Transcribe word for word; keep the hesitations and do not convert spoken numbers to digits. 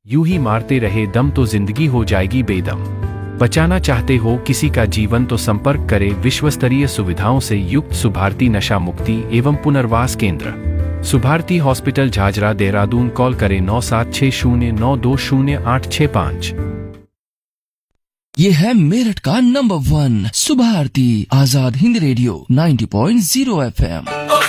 यूं ही मारते रहे दम तो जिंदगी हो जाएगी बेदम। बचाना चाहते हो किसी का जीवन तो संपर्क करें विश्वस्तरीय सुविधाओं से युक्त सुभारती नशा मुक्ति एवं पुनर्वास केंद्र, सुभारती हॉस्पिटल झाझरा देहरादून। कॉल करें नौ सात छः शून्य नौ दो शून्य आठ छः पाँच। ये है मेरठ का number one Subharti Azad Hind radio नब्बे पॉइंट ज़ीरो एफ एम।